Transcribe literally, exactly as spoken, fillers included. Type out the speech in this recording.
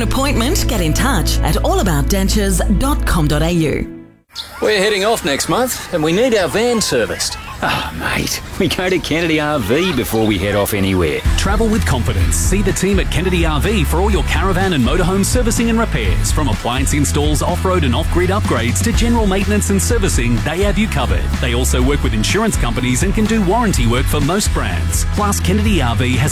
appointment, get in touch at allaboutdentures dot com dot a u. We're heading off next month and we need our van serviced. Oh, mate, we go to Kennedy R V before we head off anywhere. Travel with confidence. See the team at Kennedy R V for all your caravan and motorhome servicing and repairs. From appliance installs, off-road and off-grid upgrades to general maintenance and servicing, they have you covered. They also work with insurance companies and can do warranty work for most brands. Plus, Kennedy R V has